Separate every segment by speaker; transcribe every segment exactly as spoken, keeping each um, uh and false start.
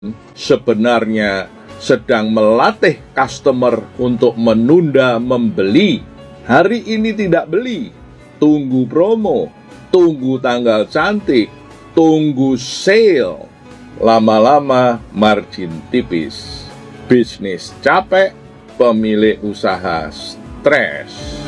Speaker 1: sebenarnya sedang melatih customer untuk menunda membeli. Hari ini tidak beli, tunggu promo, tunggu tanggal cantik, tunggu sale. Lama-lama margin tipis, bisnis capek, pemilik usaha stres.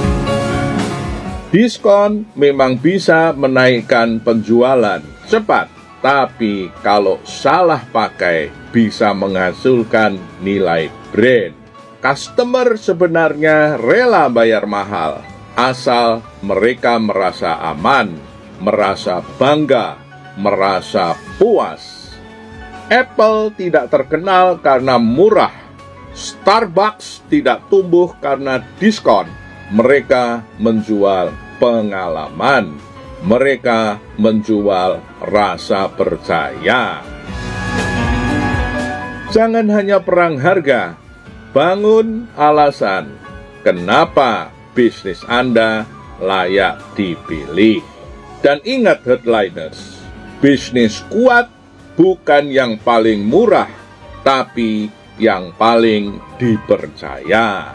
Speaker 1: Diskon memang bisa menaikkan penjualan cepat, tapi kalau salah pakai bisa menghasilkan nilai brand. Customer sebenarnya rela bayar mahal, asal mereka merasa aman, merasa bangga, merasa puas. Apple tidak terkenal karena murah, Starbucks tidak tumbuh karena diskon. Mereka menjual pengalaman, mereka menjual rasa percaya. Jangan hanya perang harga, bangun alasan kenapa bisnis Anda layak dipilih. Dan ingat headliners, bisnis kuat bukan yang paling murah, tapi yang paling dipercaya.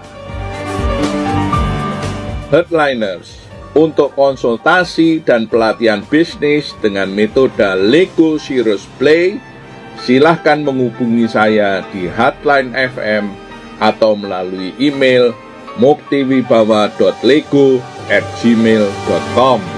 Speaker 1: Headliners, untuk konsultasi dan pelatihan bisnis dengan metode Lego Serious Play, silahkan menghubungi saya di Hotline F M atau melalui email muktiwibawa dot lego at gmail dot com.